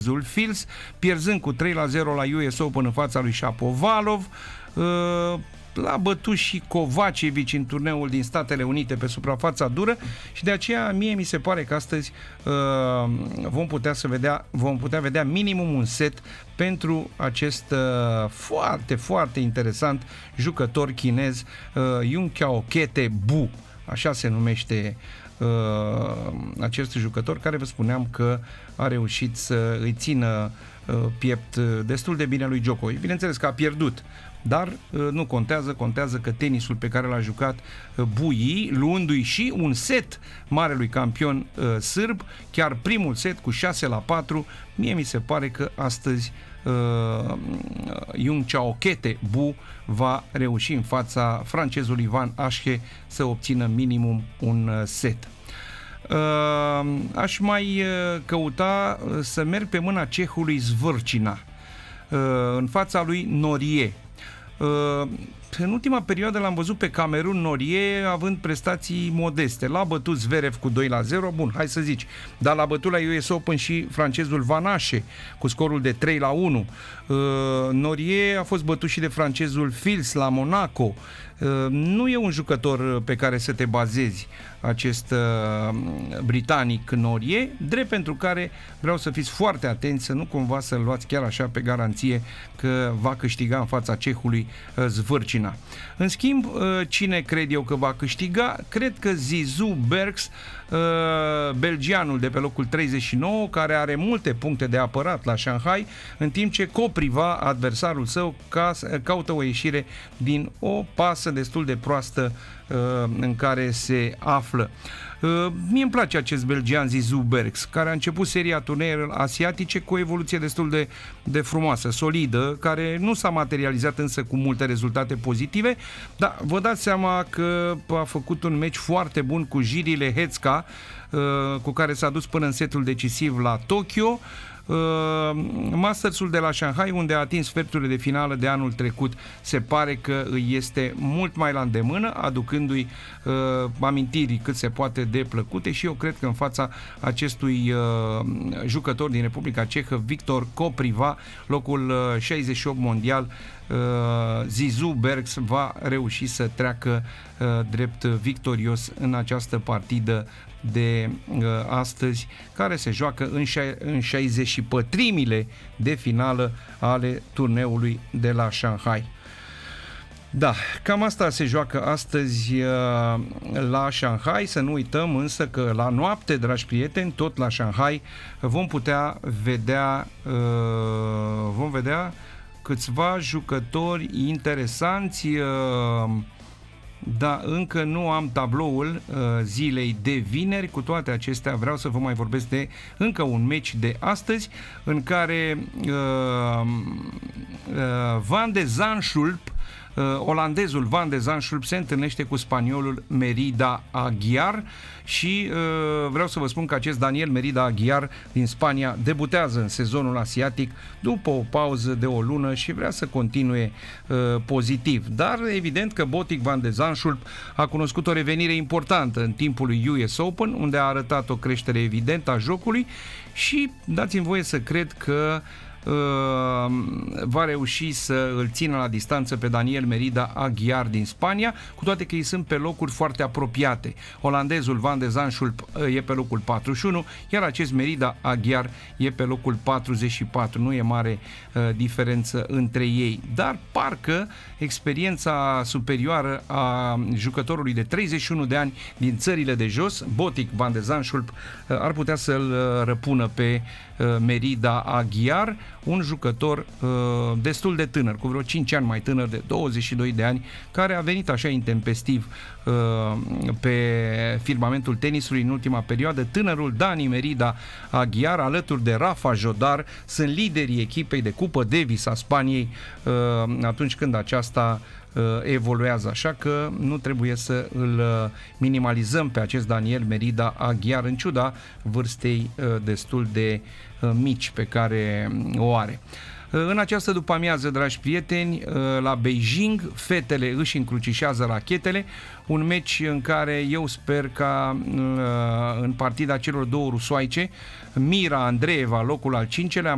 Fils, pierzând cu 3-0 la US Open în fața lui Shapovalov. L-a bătut și Kovacevic în turneul din Statele Unite pe suprafața dură și de aceea mie mi se pare că astăzi vom putea vedea minimum un set pentru acest foarte, foarte interesant jucător chinez, Yunqiao Kete Bu, așa se numește acest jucător, care vă spuneam că a reușit să îi țină piept destul de bine lui Djokovic. Bineînțeles că a pierdut, dar nu contează, contează că tenisul pe care l-a jucat Bui, luându-i și un set marelui campion sârb, chiar primul set cu 6-4, mie mi se pare că astăzi Yunqiao Kete Bu va reuși în fața francezului Van Asche să obțină minimum un set. Aș mai căuta să merg pe mâna cehului Zvârcina în fața lui Norie. În ultima perioadă l-am văzut pe Camerun Norie având prestații modeste. L-a bătut Zverev cu 2-0, bun, hai să zici, dar l-a bătut la US Open și francezul Van Asche cu scorul de 3-1. Norie a fost bătut și de francezul Fils la Monaco. Nu e un jucător pe care să te bazezi, acest britanic Norie, drept pentru care vreau să fiți foarte atenți să nu cumva să-l luați chiar așa pe garanție că va câștiga în fața cehului Zvârcina. În schimb, cine cred eu că va câștiga? Cred că Zizou Bergs, belgianul de pe locul 39, care are multe puncte de apărat la Shanghai, în timp ce Kopriva, adversarul său, caută o ieșire din o pasă destul de proastă în care se află. Mie îmi place acest belgian Zizou Bergs, care a început seria turneelor asiatice cu o evoluție destul de frumoasă, solidă, care nu s-a materializat însă cu multe rezultate pozitive, dar vă dați seama că a făcut un meci foarte bun cu Jirile Hețca, cu care s-a dus până în setul decisiv la Tokyo. Mastersul de la Shanghai, unde a atins sferturile de finală de anul trecut, se pare că îi este mult mai la îndemână, aducându-i amintiri cât se poate de plăcute, și eu cred că în fața acestui jucător din Republica Cehă, Victor Kopriva, locul 68 mondial, Zizou Bergs va reuși să treacă drept victorios în această partidă de astăzi, care se joacă în 64-mile de finală ale turneului de la Shanghai. Da, cam asta se joacă astăzi la Shanghai. Să nu uităm însă că la noapte, dragi prieteni, tot la Shanghai vom vedea câțiva jucători interesanți. Da, încă nu am tabloul zilei de vineri. Cu toate acestea vreau să vă mai vorbesc de încă un meci de astăzi, în care Van de Zandschulp, olandezul Van de Zandschulp, se întâlnește cu spaniolul Merida Aguiar și vreau să vă spun că acest Daniel Merida Aguiar din Spania debutează în sezonul asiatic după o pauză de o lună și vrea să continue pozitiv. Dar evident că Botic Van de Zandschulp a cunoscut o revenire importantă în timpul lui US Open, unde a arătat o creștere evidentă a jocului și dați-mi voie să cred că va reuși să îl țină la distanță pe Daniel Merida Aguiar din Spania, cu toate că ei sunt pe locuri foarte apropiate. Olandezul Van de Zandschulp e pe locul 41, iar acest Merida Aguiar e pe locul 44. Nu e mare diferență între ei, dar parcă experiența superioară a jucătorului de 31 de ani din țările de jos, Botic Van de Zandschulp, ar putea să-l răpună pe Merida Aguiar, un jucător destul de tânăr, cu vreo 5 ani mai tânăr, de 22 de ani, care a venit așa intempestiv pe firmamentul tenisului în ultima perioadă. Tânărul Dani Merida Aguiar, alături de Rafa Jodar, sunt liderii echipei de Cupă Davis a Spaniei atunci când aceasta evoluează, așa că nu trebuie să îl minimalizăm pe acest Daniel Merida Aguiar, în ciuda vârstei destul de mici pe care o are. În această după-amiază, dragi prieteni, la Beijing, fetele își încrucișează rachetele, un meci în care eu sper ca în partida celor două rusoaice, Mira Andreeva, locul al 5-lea,